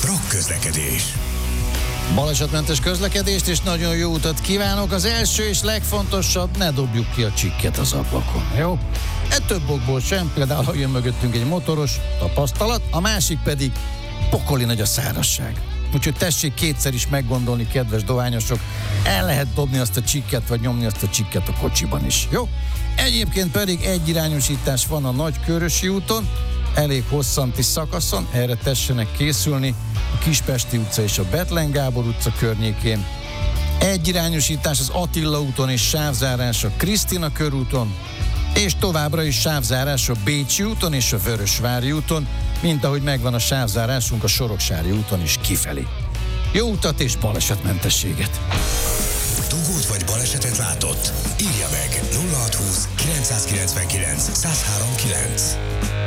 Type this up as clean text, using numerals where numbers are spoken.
Rock közlekedés. Balesetmentes közlekedést és nagyon jó utat kívánok. Az első és legfontosabb, ne dobjuk ki a csikket az ablakon, jó? Több okból sem, például ha jön mögöttünk egy motoros, tapasztalat, a másik pedig pokoli nagy a szárazság. Úgyhogy tessék kétszer is meggondolni, kedves dohányosok, el lehet dobni azt a csikket, vagy nyomni azt a csikket a kocsiban is, jó? Egyébként pedig egyirányosítás van a Nagykörösi úton, elég hosszanti szakaszon, erre tessenek készülni, a Kispesti utca és a Bethlen Gábor utca környékén. Egyirányosítás az Attila úton és sávzárás a Krisztina körúton, és továbbra is sávzárás a Bécsi úton és a Vörösvári úton, mint ahogy megvan a sávzárásunk a Soroksári úton is kifelé. Jó utat és balesetmentességet! Dugót vagy balesetet látott? Írja meg 0620 999 1039.